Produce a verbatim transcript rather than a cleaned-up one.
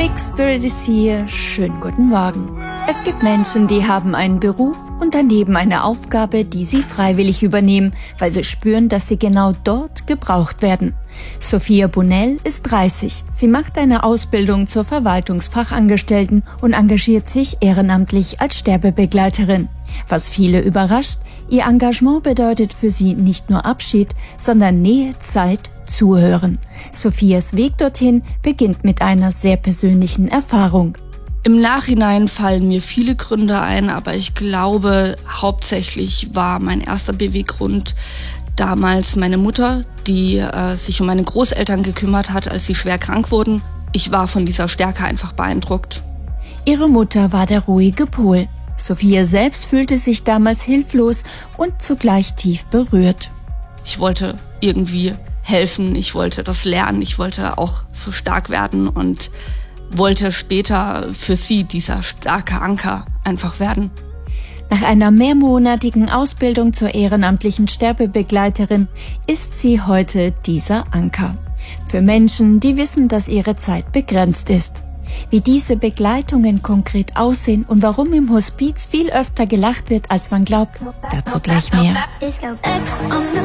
Big Spirit ist hier. Schönen guten Morgen. Es gibt Menschen, die haben einen Beruf und daneben eine Aufgabe, die sie freiwillig übernehmen, weil sie spüren, dass sie genau dort gebraucht werden. Sophia Bunnell ist dreißig. Sie macht eine Ausbildung zur Verwaltungsfachangestellten und engagiert sich ehrenamtlich als Sterbebegleiterin. Was viele überrascht, ihr Engagement bedeutet für sie nicht nur Abschied, sondern Nähe, Zeit, Zuhören. Sophias Weg dorthin beginnt mit einer sehr persönlichen Erfahrung. Im Nachhinein fallen mir viele Gründe ein, aber ich glaube, hauptsächlich war mein erster Beweggrund damals meine Mutter, die äh, sich um meine Großeltern gekümmert hat, als sie schwer krank wurden. Ich war von dieser Stärke einfach beeindruckt. Ihre Mutter war der ruhige Pol. Sophia selbst fühlte sich damals hilflos und zugleich tief berührt. Ich wollte irgendwie helfen, ich wollte das lernen, ich wollte auch so stark werden und wollte später für sie dieser starke Anker einfach werden. Nach einer mehrmonatigen Ausbildung zur ehrenamtlichen Sterbebegleiterin ist sie heute dieser Anker. Für Menschen, die wissen, dass ihre Zeit begrenzt ist. Wie diese Begleitungen konkret aussehen und warum im Hospiz viel öfter gelacht wird, als man glaubt, dazu gleich mehr.